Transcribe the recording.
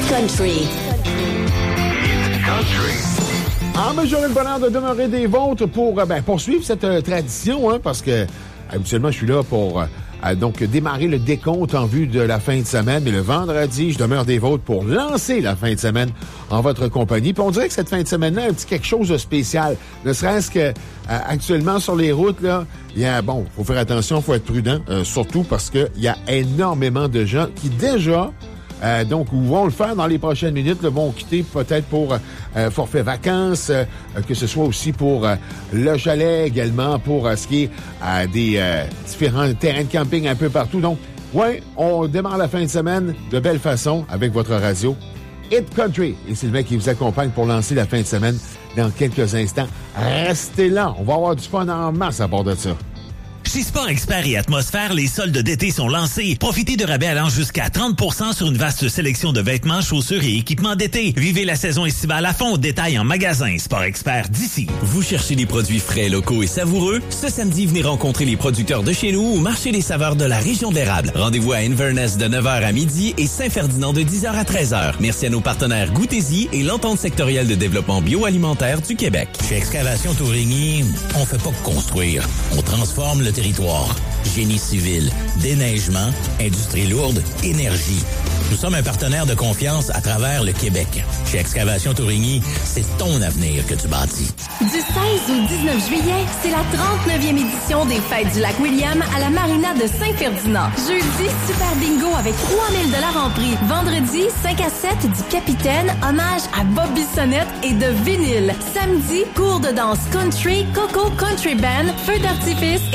Country. En mesure le bonheur de demeurer des vôtres pour poursuivre cette tradition, hein, parce que habituellement, je suis là pour donc démarrer le décompte en vue de la fin de semaine. Mais le vendredi, je demeure des vôtres pour lancer la fin de semaine en votre compagnie. Puis on dirait que cette fin de semaine-là a un petit quelque chose de spécial. Ne serait-ce que actuellement sur les routes, là, il y a, faut faire attention, faut être prudent, surtout parce que il y a énormément de gens qui déjà donc, vont le faire dans les prochaines minutes, vont quitter peut-être pour forfait vacances, que ce soit aussi pour le chalet également, pour ce qui est des différents terrains de camping un peu partout. Donc, ouais, on démarre la fin de semaine de belle façon avec votre radio Hit Country. Et Sylvain qui vous accompagne pour lancer la fin de semaine dans quelques instants. Restez là, on va avoir du fun en masse à bord de ça. Chez Sport Expert et Atmosphère, les soldes d'été sont lancés. Profitez de rabais allant jusqu'à 30% sur une vaste sélection de vêtements, chaussures et équipements d'été. Vivez la saison estivale à fond. Détail en magasin Sport Expert d'ici. Vous cherchez des produits frais, locaux et savoureux? Ce samedi, venez rencontrer les producteurs de chez nous au marché des saveurs de la région de l'érable. Rendez-vous à Inverness de 9h à midi et Saint-Ferdinand de 10h à 13h. Merci à nos partenaires Goûtez-y et l'Entente sectorielle de développement bioalimentaire du Québec. Chez Excavation Tourigny, on fait pas que construire. On transforme le territoire. Génie civil, déneigement, industrie lourde, énergie. Nous sommes un partenaire de confiance à travers le Québec. Chez Excavation Tourigny, c'est ton avenir que tu bâtis. Du 16 au 19 juillet, c'est la 39e édition des Fêtes du Lac-William à la Marina de Saint-Ferdinand. Jeudi, super bingo avec 3000 $ en prix. Vendredi, 5 à 7 du Capitaine, hommage à Bob Bissonnette et de vinyle. Samedi, cours de danse country, Coco Country Band, feu d'artifice